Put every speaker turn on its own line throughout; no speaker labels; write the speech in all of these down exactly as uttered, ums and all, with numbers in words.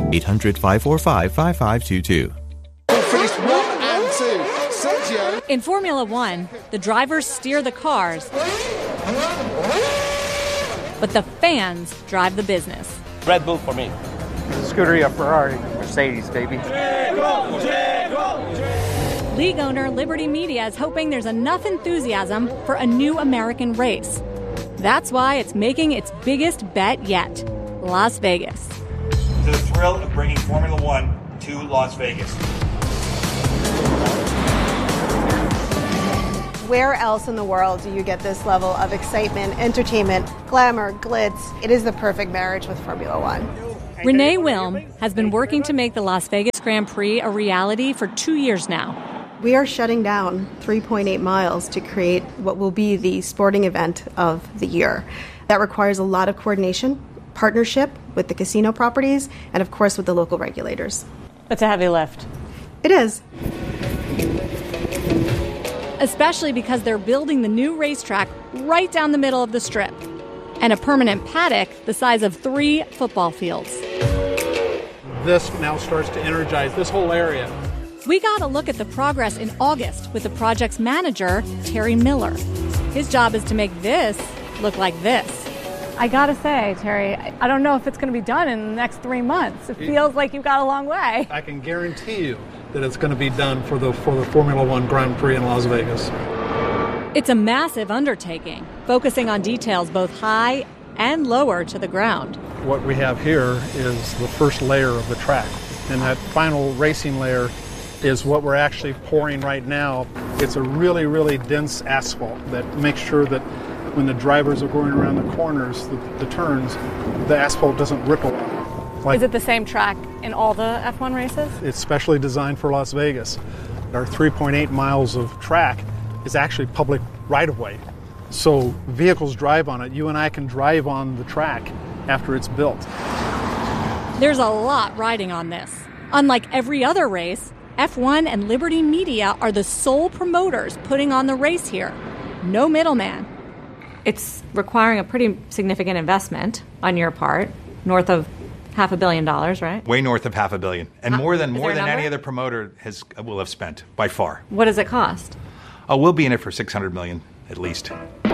eight hundred, five four five, five five two two.
Finished one and two. Sergio.
In Formula One, the drivers steer the cars, but the fans drive the business.
Red Bull for me.
Scuderia Ferrari. Mercedes, baby.
League owner Liberty Media is hoping there's enough enthusiasm for a new American race. That's why it's making its biggest bet yet, Las Vegas.
To the thrill of bringing Formula One to Las Vegas.
Where else in the world do you get this level of excitement, entertainment, glamour, glitz? It is the perfect marriage with Formula One.
Renee Wilm has been working to make the Las Vegas Grand Prix a reality for two years now.
We are shutting down three point eight miles to create what will be the sporting event of the year. That requires a lot of coordination, partnership with the casino properties, and of course with the local regulators.
It's a heavy lift.
It is.
Especially because they're building the new racetrack right down the middle of the strip, and a permanent paddock the size of three football fields.
This now starts to energize this whole area.
We got a look at the progress in August with the project's manager, Terry Miller. His job is to make this look like this.
I gotta say, Terry, I don't know if it's gonna be done in the next three months. It feels like you've got a long way.
I can guarantee you that it's going to be done for the for the Formula One Grand Prix in Las Vegas.
It's a massive undertaking, focusing on details both high and lower to the ground.
What we have here is the first layer of the track, and that final racing layer is what we're actually pouring right now. It's a really, really dense asphalt that makes sure that when the drivers are going around the corners, the, the turns, the asphalt doesn't ripple. Like,
is it the same track in all the F one races?
It's specially designed for Las Vegas. Our three point eight miles of track is actually public right-of-way. So vehicles drive on it. You and I can drive on the track after it's built.
There's a lot riding on this. Unlike every other race, F one and Liberty Media are the sole promoters putting on the race here. No middleman.
It's requiring a pretty significant investment on your part, north of half a billion dollars, right?
Way north of half a billion, and more than more than
number?
any other promoter has will have spent by far.
What does it cost?
Oh, we'll be in it for six hundred million at least.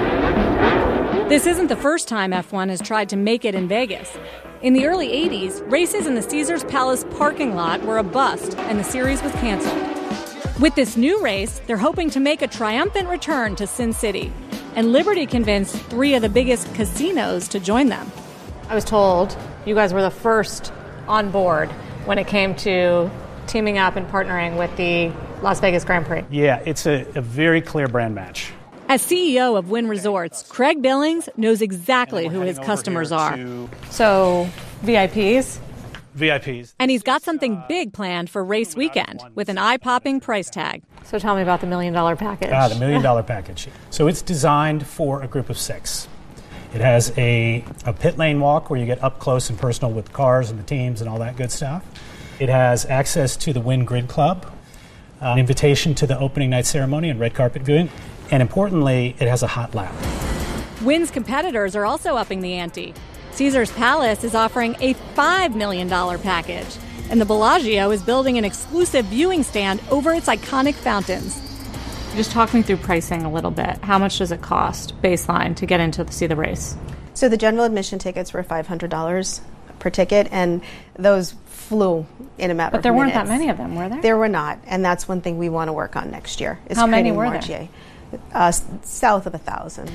This isn't the first time F one has tried to make it in Vegas. In the early eighties, races in the Caesars Palace parking lot were a bust, and the series was canceled. With this new race, they're hoping to make a triumphant return to Sin City, and Liberty convinced three of the biggest casinos to join them.
I was told you guys were the first on board when it came to teaming up and partnering with the Las Vegas Grand Prix.
Yeah, it's a, a very clear brand match.
As C E O of Wynn Resorts, Craig Billings knows exactly who his customers are.
So, V I Ps?
V I Ps.
And he's got something big planned for race weekend with an eye-popping price tag.
So tell me about the million dollar package.
Ah, the million dollar package. So it's designed for a group of six. It has a, a pit lane walk where you get up close and personal with cars and the teams and all that good stuff. It has access to the Wynn Grid Club, uh, an invitation to the opening night ceremony and red carpet viewing, and importantly, it has a hot lap.
Wynn's competitors are also upping the ante. Caesars Palace is offering a five million dollars package, and the Bellagio is building an exclusive viewing stand over its iconic fountains.
Just talk me through pricing a little bit. How much does it cost, baseline, to get into the, see the race?
So the general admission tickets were five hundred dollars per ticket, and those flew in a matter of minutes.
But there weren't that many of them, were there?
There were not, and that's one thing we want to work on next year. Is
How many
creating
were
more
there?
G A. Uh, south of a thousand.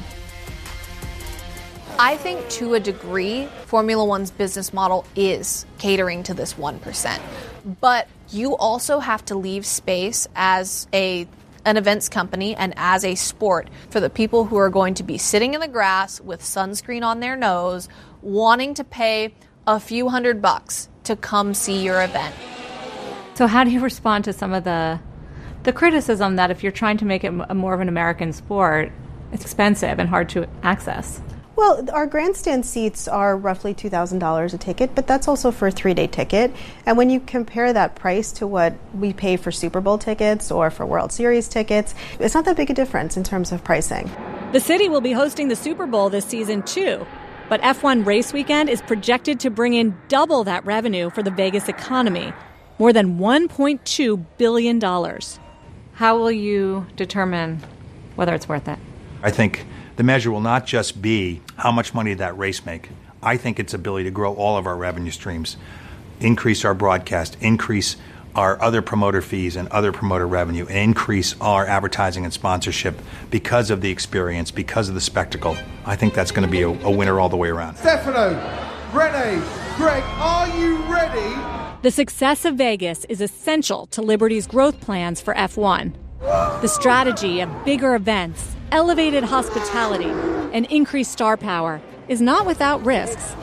I think to a degree, Formula One's business model is catering to this one percent. But you also have to leave space as a an events company and as a sport for the people who are going to be sitting in the grass with sunscreen on their nose, wanting to pay a few hundred bucks to come see your event.
So how do you respond to some of the the criticism that if you're trying to make it a more of an American sport, it's expensive and hard to access?
Well, our grandstand seats are roughly two thousand dollars a ticket, but that's also for a three-day ticket. And when you compare that price to what we pay for Super Bowl tickets or for World Series tickets, it's not that big a difference in terms of pricing.
The city will be hosting the Super Bowl this season, too. But F one race weekend is projected to bring in double that revenue for the Vegas economy, more than one point two billion dollars.
How will you determine whether it's worth it?
I think the measure will not just be how much money did that race make. I think its ability to grow all of our revenue streams, increase our broadcast, increase our other promoter fees and other promoter revenue, and increase our advertising and sponsorship because of the experience, because of the spectacle. I think that's going to be a, a winner all the way around.
Stefano, Renee, Greg, are you ready?
The success of Vegas is essential to Liberty's growth plans for F one. The strategy of bigger events, elevated hospitality, and increased star power is not without risks.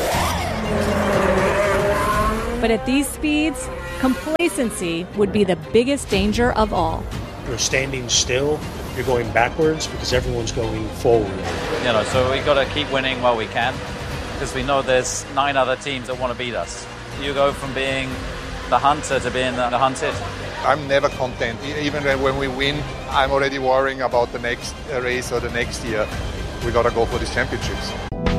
But at these speeds, complacency would be the biggest danger of all.
You're standing still, you're going backwards because everyone's going forward.
You know, so we got to keep winning while we can because we know there's nine other teams that want to beat us. You go from being the hunter to being the hunted.
I'm never content. Even when we win, I'm already worrying about the next race or the next year. We got to go for these championships.